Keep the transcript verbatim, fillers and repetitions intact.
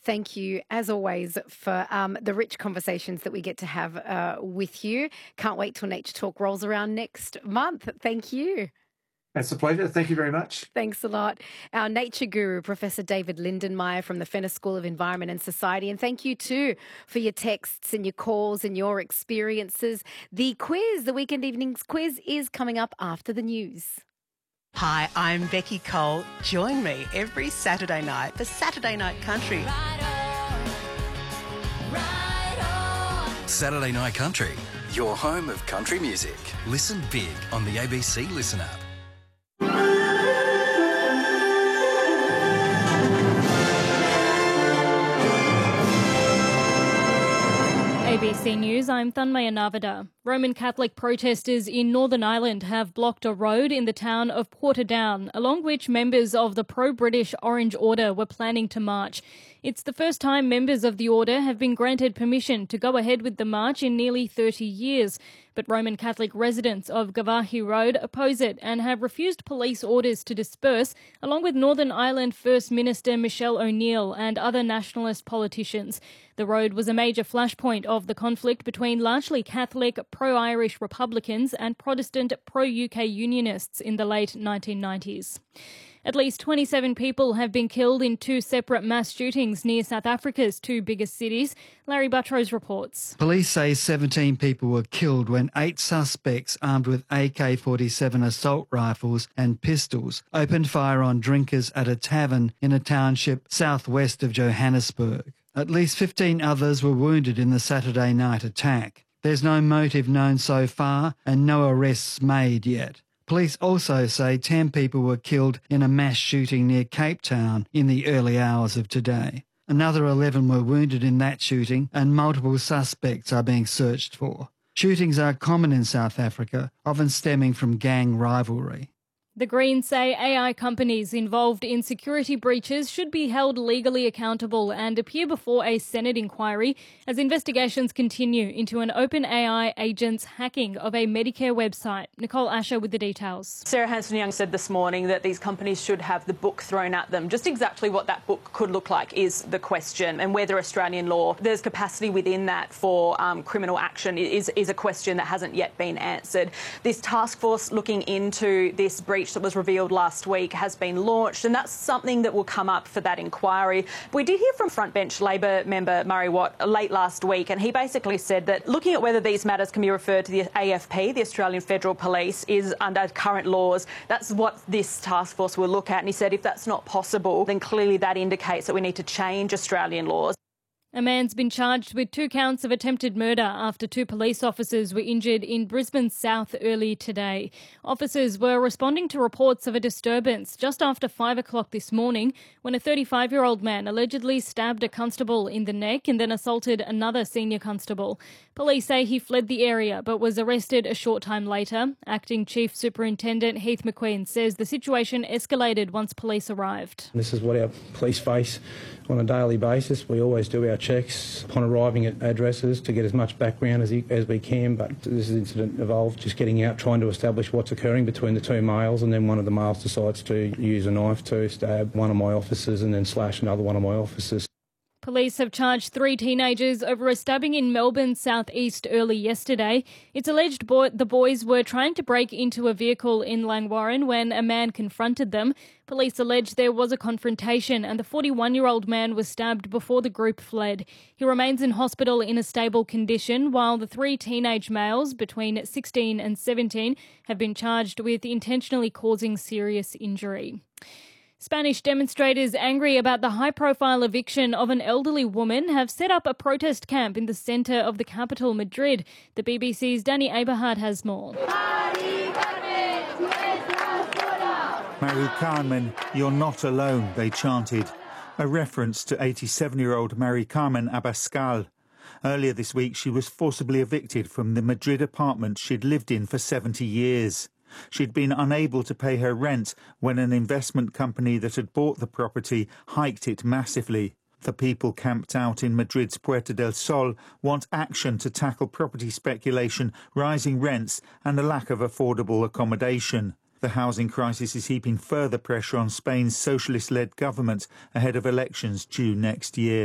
Thank you, as always, for um, the rich conversations that we get to have uh, with you. Can't wait till Nature Talk rolls around next month. Thank you. It's a pleasure. Thank you very much. Thanks a lot. Our nature guru, Professor David Lindenmayer from the Fenner School of Environment and Society. And thank you too for your texts and your calls and your experiences. The quiz, the Weekend Evenings quiz, is coming up after the news. Hi, I'm Becky Cole. Join me every Saturday night for Saturday Night Country. Right on, right on. Saturday Night Country, your home of country music. Listen big on the A B C Listen app. A B C News, I'm Thanmaya Navada. Roman Catholic protesters in Northern Ireland have blocked a road in the town of Portadown, along which members of the pro-British Orange Order were planning to march. It's the first time members of the order have been granted permission to go ahead with the march in nearly thirty years. But Roman Catholic residents of Gavahi Road oppose it and have refused police orders to disperse, along with Northern Ireland First Minister Michelle O'Neill and other nationalist politicians. The road was a major flashpoint of the conflict between largely Catholic, pro-Irish Republicans and Protestant pro-U K Unionists in the late nineteen nineties. At least twenty-seven people have been killed in two separate mass shootings near South Africa's two biggest cities. Larry Buttrose reports. Police say seventeen people were killed when eight suspects armed with A K forty-seven assault rifles and pistols opened fire on drinkers at a tavern in a township southwest of Johannesburg. At least fifteen others were wounded in the Saturday night attack. There's no motive known so far and no arrests made yet. Police also say ten people were killed in a mass shooting near Cape Town in the early hours of today. Another eleven were wounded in that shooting and multiple suspects are being searched for. Shootings are common in South Africa, often stemming from gang rivalry. The Greens say A I companies involved in security breaches should be held legally accountable and appear before a Senate inquiry as investigations continue into an OpenAI agent's hacking of a Medicare website. Nicole Asher with the details. Sarah Hanson-Young said this morning that these companies should have the book thrown at them. Just exactly what that book could look like is the question, and whether Australian law, there's capacity within that for um, criminal action is, is a question that hasn't yet been answered. This task force looking into this breach that was revealed last week has been launched, and that's something that will come up for that inquiry. We did hear from frontbench Labor member Murray Watt late last week, and he basically said that looking at whether these matters can be referred to the A F P, the Australian Federal Police, is under current laws. That's what this task force will look at, and he said if that's not possible, then clearly that indicates that we need to change Australian laws. A man's been charged with two counts of attempted murder after two police officers were injured in Brisbane South early today. Officers were responding to reports of a disturbance just after five o'clock this morning when a thirty-five-year-old man allegedly stabbed a constable in the neck and then assaulted another senior constable. Police say he fled the area but was arrested a short time later. Acting Chief Superintendent Heath McQueen says the situation escalated once police arrived. This is what our police face on a daily basis. We always do our checks upon arriving at addresses to get as much background as, as we can, but this incident involved just getting out, trying to establish what's occurring between the two males, and then one of the males decides to use a knife to stab one of my officers and then slash another one of my officers. Police have charged three teenagers over a stabbing in Melbourne southeast early yesterday. It's alleged boy- the boys were trying to break into a vehicle in Langwarrin when a man confronted them. Police allege there was a confrontation and the forty-one-year-old man was stabbed before the group fled. He remains in hospital in a stable condition, while the three teenage males between sixteen and seventeen have been charged with intentionally causing serious injury. Spanish demonstrators angry about the high-profile eviction of an elderly woman have set up a protest camp in the centre of the capital, Madrid. The B B C's Danny Aberhard has more. Mari Carmen, you're not alone, they chanted, a reference to eighty-seven-year-old Mari Carmen Abascal. Earlier this week, she was forcibly evicted from the Madrid apartment she'd lived in for seventy years. She'd been unable to pay her rent when an investment company that had bought the property hiked it massively. The people camped out in Madrid's Puerta del Sol want action to tackle property speculation, rising rents and a lack of affordable accommodation. The housing crisis is heaping further pressure on Spain's socialist-led government ahead of elections due next year.